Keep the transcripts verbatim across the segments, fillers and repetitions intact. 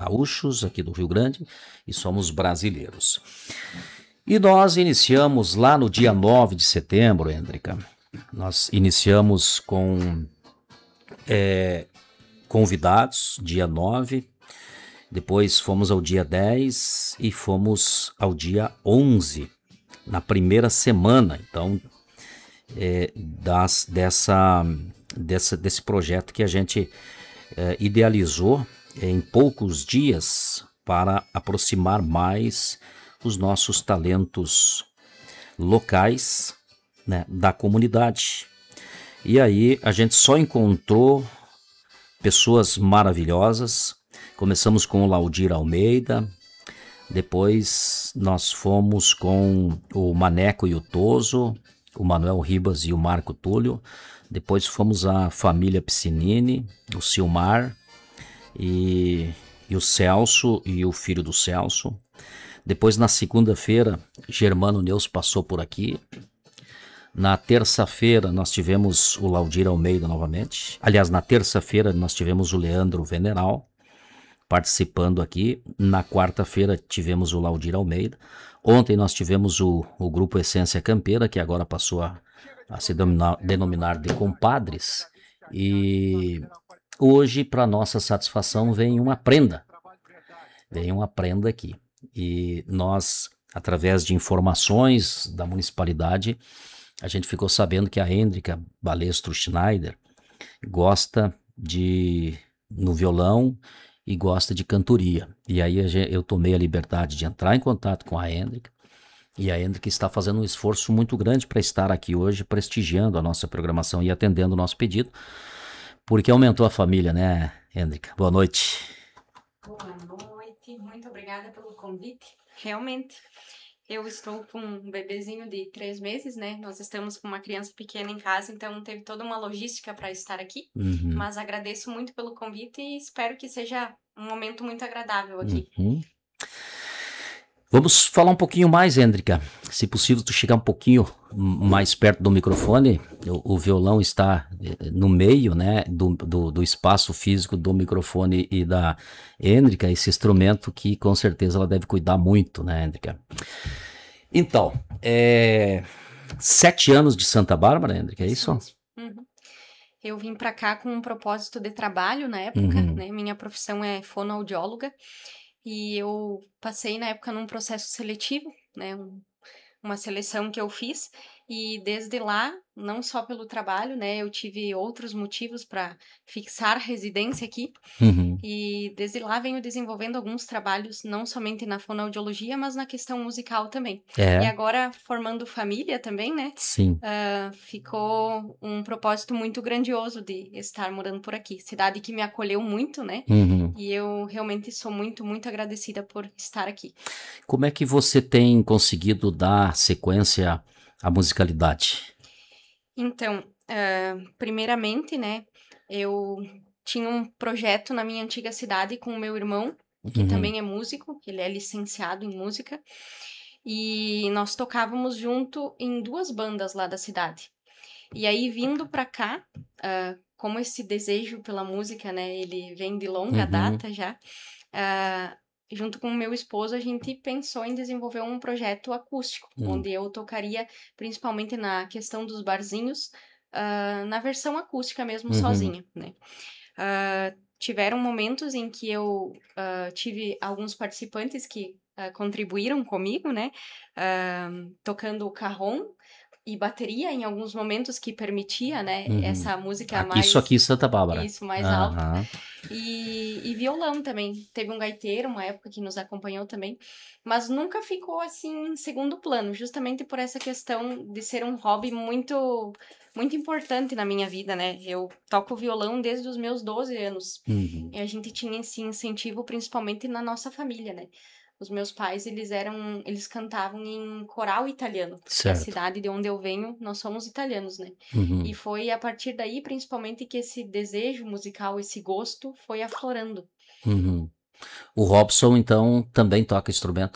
gaúchos aqui do Rio Grande e somos brasileiros. E nós iniciamos lá no dia nove de setembro, Hendrika. Nós iniciamos com é, convidados, dia nove, depois fomos ao dia dez e fomos ao dia onze, na primeira semana, então, é, das, dessa, dessa, desse projeto que a gente é, idealizou é, em poucos dias para aproximar mais os nossos talentos locais, né, da comunidade. E aí a gente só encontrou pessoas maravilhosas. Começamos com o Laudir Almeida, depois nós fomos com o Maneco e o Toso, o Manuel Ribas e o Marco Túlio, depois fomos a família Piscinini, o Silmar e, e o Celso e o filho do Celso. Depois na segunda-feira, Germano Neus passou por aqui. Na terça-feira nós tivemos o Laudir Almeida novamente. Aliás, na terça-feira nós tivemos o Leandro Veneral participando aqui. Na quarta-feira tivemos o Laudir Almeida. Ontem nós tivemos o, o grupo Essência Campeira, que agora passou a, a se denominar, denominar de compadres. E hoje, para nossa satisfação, vem uma prenda. Vem uma prenda aqui. E nós, através de informações da municipalidade, a gente ficou sabendo que a Hendrika Balestro Schneider gosta de no violão e gosta de cantoria. E aí eu tomei a liberdade de entrar em contato com a Hendrika, e a Hendrika está fazendo um esforço muito grande para estar aqui hoje, prestigiando a nossa programação e atendendo o nosso pedido, porque aumentou a família, né, Hendrika? Boa noite. Boa noite, muito obrigada pelo convite. Realmente, eu estou com um bebezinho de três meses, né? Nós estamos com uma criança pequena em casa, então teve toda uma logística para estar aqui. Uhum. Mas agradeço muito pelo convite e espero que seja um momento muito agradável aqui. Uhum. Vamos falar um pouquinho mais, Hendrika. Se possível, tu chegar um pouquinho mais perto do microfone. O, o violão está no meio, né, do, do, do espaço físico do microfone e da Hendrika, esse instrumento que com certeza ela deve cuidar muito, né, Hendrika? Então, é... sete anos de Santa Bárbara, Hendrika, é isso? Uhum. Eu vim para cá com um propósito de trabalho na época, Uhum. né? Minha profissão é fonoaudióloga. E eu passei na época num processo seletivo, né, um, uma seleção que eu fiz, e desde lá, não só pelo trabalho, né, eu tive outros motivos para fixar residência aqui, Uhum. e desde lá venho desenvolvendo alguns trabalhos, não somente na fonoaudiologia, mas na questão musical também. É. E agora, formando família também, né, Sim. Uh, ficou um propósito muito grandioso de estar morando por aqui. Cidade que me acolheu muito, né? Uhum. E eu realmente sou muito, muito agradecida por estar aqui. Como é que você tem conseguido dar sequência à musicalidade? Então, uh, primeiramente, né, eu tinha um projeto na minha antiga cidade com o meu irmão, que Uhum. também é músico, ele é licenciado em música, e nós tocávamos junto em duas bandas lá da cidade. E aí, vindo pra cá, uh, como esse desejo pela música, né, ele vem de longa Uhum. data já, uh, junto com o meu esposo, a gente pensou em desenvolver um projeto acústico, Uhum. onde eu tocaria principalmente na questão dos barzinhos, uh, na versão acústica mesmo, Uhum. sozinha, né. Uh, tiveram momentos em que eu uh, tive alguns participantes que uh, contribuíram comigo, né, uh, tocando o carrom e bateria em alguns momentos que permitia, né, Uhum. essa música aqui, mais... Isso aqui em Santa Bárbara. Isso, mais Uhum. alta. E, e violão também. Teve um gaiteiro, uma época que nos acompanhou também. Mas nunca ficou, assim, em segundo plano. Justamente por essa questão de ser um hobby muito, muito importante na minha vida, né? Eu toco violão desde os meus doze anos. Uhum. E a gente tinha esse incentivo principalmente na nossa família, né? Os meus pais, eles eram, eles cantavam em coral italiano. Porque a cidade de onde eu venho, nós somos italianos, né? Uhum. E foi a partir daí, principalmente, que esse desejo musical, esse gosto, foi aflorando. Uhum. O Robson, então, também toca instrumento?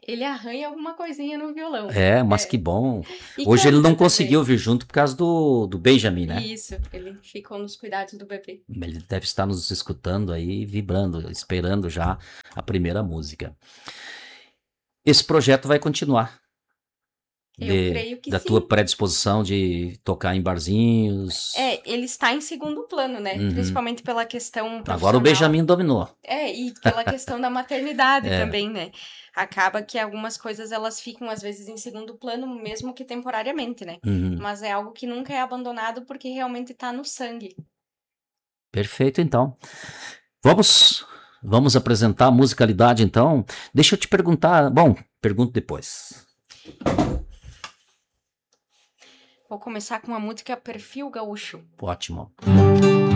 Ele arranha alguma coisinha no violão. É, mas É. que bom. E Hoje ele canta não também. conseguiu vir junto por causa do, do Benjamin, né? Isso, ele ficou nos cuidados do bebê. Ele deve estar nos escutando aí, vibrando, esperando já a primeira música. Esse projeto vai continuar. Eu De- creio que da sim. tua predisposição de tocar em barzinhos. É, ele está em segundo plano, né? Uhum. Principalmente pela questão profissional. Agora o Benjamin dominou. É, e pela questão da maternidade É. também, né? Acaba que algumas coisas elas ficam às vezes em segundo plano, mesmo que temporariamente, né? Uhum. Mas é algo que nunca é abandonado porque realmente tá no sangue. Perfeito, então. Vamos, vamos apresentar a musicalidade, então. Deixa eu te perguntar. Bom, pergunto depois. Vou começar com uma música Perfil Gaúcho. Ótimo.